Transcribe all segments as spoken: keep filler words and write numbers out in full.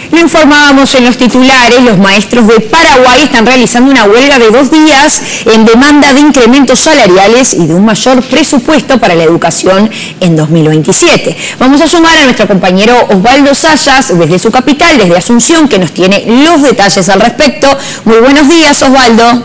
Lo informábamos en los titulares, los maestros de Paraguay están realizando una huelga de dos días en demanda de incrementos salariales y de un mayor presupuesto para la educación en dos mil veintisiete. Vamos a sumar a nuestro compañero Osvaldo Sayas desde su capital, desde Asunción, que nos tiene los detalles al respecto. Muy buenos días, Osvaldo.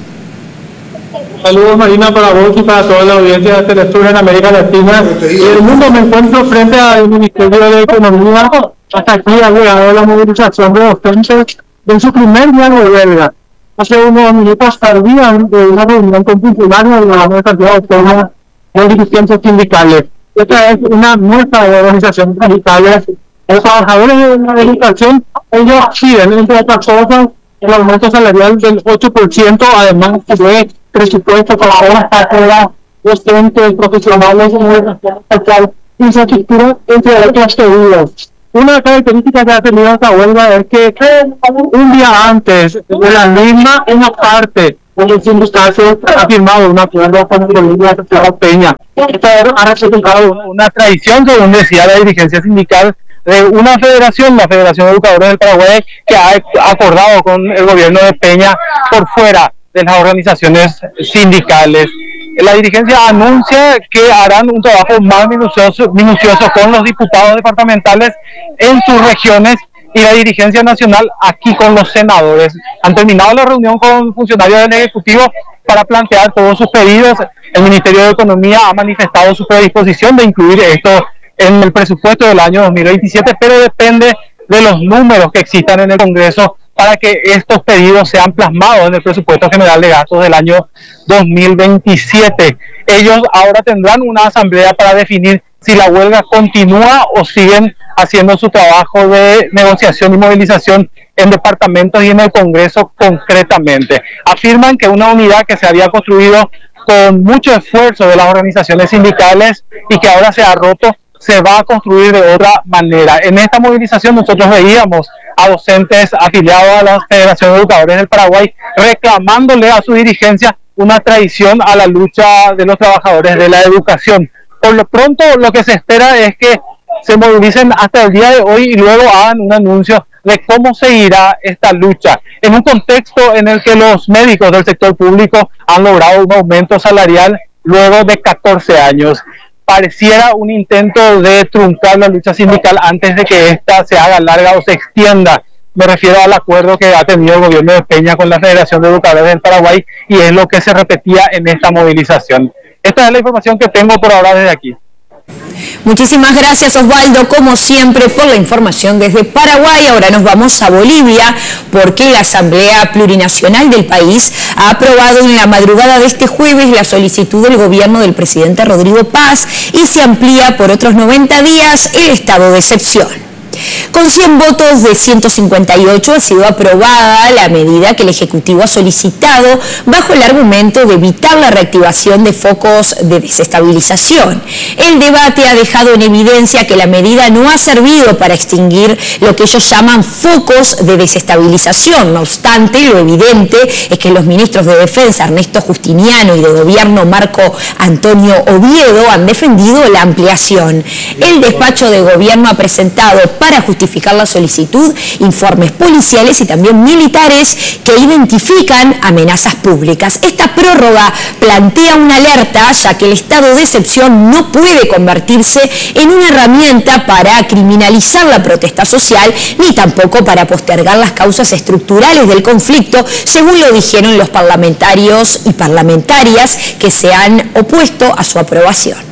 Saludos, Marina, para vos y para toda la audiencia de Telesur en América Latina y el mundo. Me encuentro frente al Ministerio de Economía. Hasta aquí ha llegado la movilización de docentes en su primer día de huelga. Hace unos minutos salían de una reunión con funcionarios de la Universidad Autónoma de dirigentes sindicales. Esta es una muestra de organizaciones sindicales. Los trabajadores de la educación, ellos piden, entre otras cosas, el aumento salarial del ocho por ciento, además de presupuesto para horas para docentes, profesionales, infraestructura, entre otros pedidos. Una característica que ha tenido esta huelga es que un día antes de la misma, una parte del sindicato ha firmado un acuerdo con el gobierno de la Sociedad Peña. Esto ha representado una traición, según decía la dirigencia sindical, de una federación, la Federación de Educadores del Paraguay, que ha acordado con el gobierno de Peña por fuera de las organizaciones sindicales. La dirigencia anuncia que harán un trabajo más minucioso, minucioso con los diputados departamentales en sus regiones y la dirigencia nacional aquí con los senadores. Han terminado la reunión con funcionarios del Ejecutivo para plantear todos sus pedidos. El Ministerio de Economía ha manifestado su predisposición de incluir esto en el presupuesto del año dos mil veintisiete, pero depende de los números que existan en el Congreso para que estos pedidos sean plasmados en el presupuesto general de gastos del año dos mil veintisiete. Ellos ahora tendrán una asamblea para definir si la huelga continúa o siguen haciendo su trabajo de negociación y movilización en departamentos y en el Congreso concretamente. Afirman que una unidad que se había construido con mucho esfuerzo de las organizaciones sindicales y que ahora se ha roto, se va a construir de otra manera. En esta movilización nosotros veíamos a docentes afiliados a la Federación de Educadores del Paraguay reclamándole a su dirigencia una traición a la lucha de los trabajadores de la educación. Por lo pronto, lo que se espera es que se movilicen hasta el día de hoy y luego hagan un anuncio de cómo seguirá esta lucha, en un contexto en el que los médicos del sector público han logrado un aumento salarial luego de catorce años. Pareciera un intento de truncar la lucha sindical antes de que ésta se haga larga o se extienda. Me refiero al acuerdo que ha tenido el gobierno de Peña con la Federación de Educadores del Paraguay y es lo que se repetía en esta movilización. Esta es la información que tengo por ahora desde aquí. Muchísimas gracias, Osvaldo, como siempre, por la información desde Paraguay. Ahora nos vamos a Bolivia, porque la Asamblea Plurinacional del país ha aprobado en la madrugada de este jueves la solicitud del gobierno del presidente Rodrigo Paz y se amplía por otros noventa días el estado de excepción. Con cien votos de ciento cincuenta y ocho ha sido aprobada la medida que el Ejecutivo ha solicitado bajo el argumento de evitar la reactivación de focos de desestabilización. El debate ha dejado en evidencia que la medida no ha servido para extinguir lo que ellos llaman focos de desestabilización. No obstante, lo evidente es que los ministros de Defensa, Ernesto Justiniano, y de Gobierno, Marco Antonio Oviedo, han defendido la ampliación. El despacho de Gobierno ha presentado para justificar la solicitud informes policiales y también militares que identifican amenazas públicas. Esta prórroga plantea una alerta, ya que el estado de excepción no puede convertirse en una herramienta para criminalizar la protesta social, ni tampoco para postergar las causas estructurales del conflicto, según lo dijeron los parlamentarios y parlamentarias que se han opuesto a su aprobación.